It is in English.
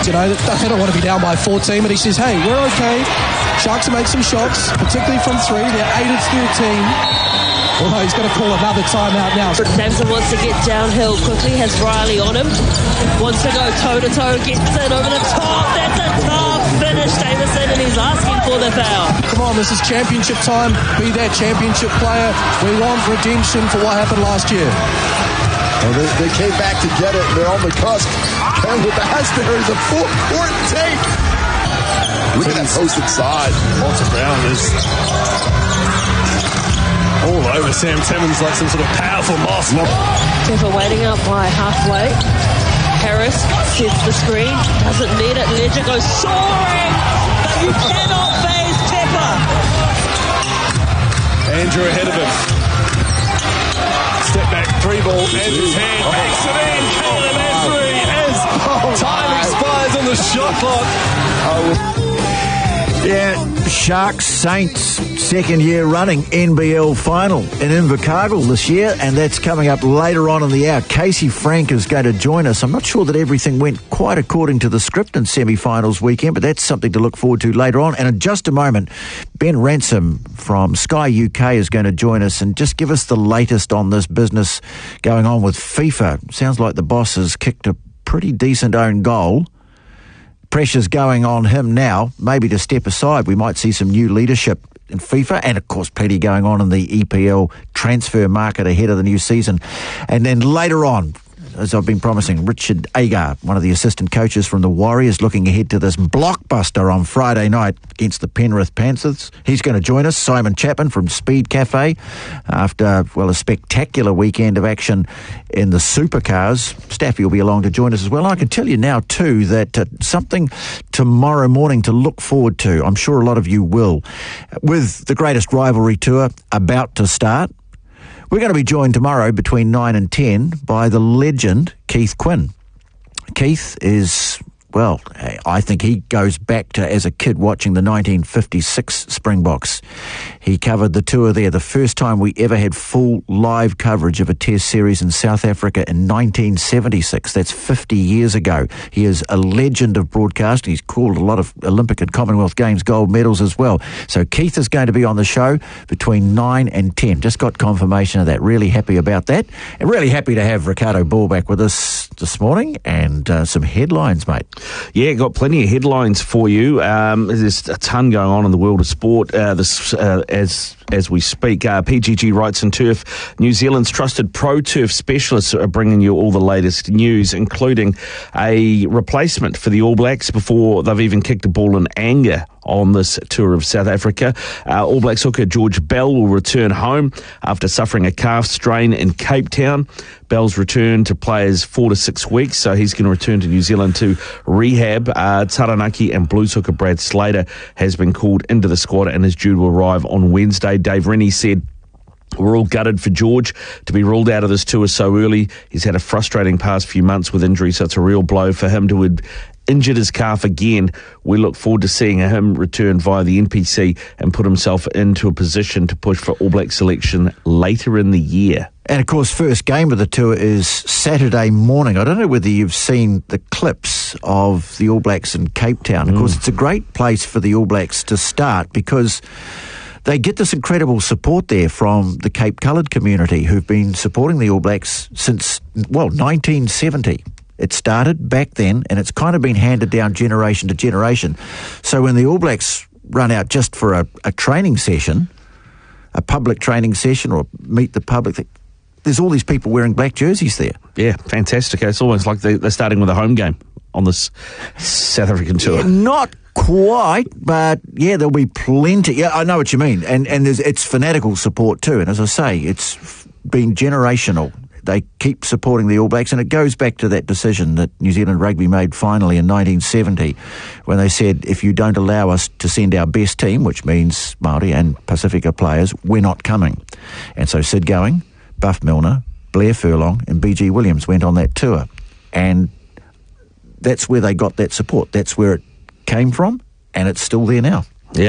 You know, they don't want to be down by 14, but he says, hey, we're okay. Sharks will make some shots, particularly from 3. They're aided through a team. Although he's going to call another timeout now. Davison wants to get downhill quickly, has Riley on him. Wants to go toe-to-toe, gets in over the top. That's a tough finish, Davison, and he's asking for the foul. Come on, this is championship time. Be that championship player. We want redemption for what happened last year. Well, they came back to get it. They're on the cusp. And with that, there is a full court take. Look at that post inside. Walter Brown is all over Sam Timmins like some sort of powerful moss. Tepper waiting up by halfway. Harris sets the screen. Doesn't need it. Ledger goes soaring. But you cannot phase Tepper. Andrew ahead of him. Step back, 3 ball, Andrew's hand. Makes it in. Caleb Asbury as time expires on the shot clock. Yeah, Sharks Saints second year running NBL final in Invercargill this year, and that's coming up later on in the hour. Casey Frank is going to join us. I'm not sure that everything went quite according to the script in semi-finals weekend, but that's something to look forward to later on. And in just a moment, Ben Ransom from Sky UK is going to join us and just give us the latest on this business going on with FIFA. Sounds like the boss has kicked a pretty decent own goal. Pressure's going on him now, maybe to step aside. We might see some new leadership in FIFA, and of course plenty going on in the EPL transfer market ahead of the new season. And then later on, as I've been promising, Richard Agar, one of the assistant coaches from the Warriors, looking ahead to this blockbuster on Friday night against the Penrith Panthers. He's going to join us. Simon Chapman from Speed Cafe, after, well, a spectacular weekend of action in the supercars. Staffy will be along to join us as well. I can tell you now, too, that something tomorrow morning to look forward to. I'm sure a lot of you will. With the Greatest Rivalry Tour about to start, we're going to be joined tomorrow between 9 and 10 by the legend Keith Quinn. Keith is, well, I think he goes back to as a kid watching the 1956 Springboks. He covered the tour there, the first time we ever had full live coverage of a test series in South Africa in 1976. That's 50 years ago. He is a legend of broadcasting. He's called a lot of Olympic and Commonwealth Games gold medals as well. So Keith is going to be on the show between 9 and 10. Just got confirmation of that. Really happy about that. And really happy to have Ricardo Ball back with us this morning, and some headlines, mate. Yeah, got plenty of headlines for you. There's a ton going on in the world of sport as we speak. PGG Rights and Turf, New Zealand's trusted pro turf specialists, are bringing you all the latest news, including a replacement for the All Blacks before they've even kicked a ball in anger on this tour of South Africa. All Blacks hooker George Bell will return home after suffering a calf strain in Cape Town. Bell's return to play is 4 to 6 weeks, so he's going to return to New Zealand to rehab. Taranaki and Blues hooker Brad Slater has been called into the squad and is due to arrive on Wednesday. Dave Rennie said, "We're all gutted for George to be ruled out of this tour so early. He's had a frustrating past few months with injury, so it's a real blow for him to have injured his calf again. We look forward to seeing him return via the NPC and put himself into a position to push for All Black selection later in the year." And of course, first game of the tour is Saturday morning. I don't know whether you've seen the clips of the All Blacks in Cape Town. Of course, it's a great place for the All Blacks to start because they get this incredible support there from the Cape Coloured community who've been supporting the All Blacks since, 1970. It started back then, and it's kind of been handed down generation to generation. So when the All Blacks run out just for a training session, a public training session or meet the public, there's all these people wearing black jerseys there. Yeah, fantastic. It's almost like they're starting with a home game on this South African tour. Yeah, not quite, but yeah, there'll be plenty. Yeah, I know what you mean. And it's fanatical support too. And as I say, it's been generational. They keep supporting the All Blacks, and it goes back to that decision that New Zealand Rugby made finally in 1970 when they said, if you don't allow us to send our best team, which means Māori and Pacifica players, we're not coming. And so Sid Going, Buff Milner, Blair Furlong and B.G. Williams went on that tour. And that's where they got that support. That's where it came from, and it's still there now.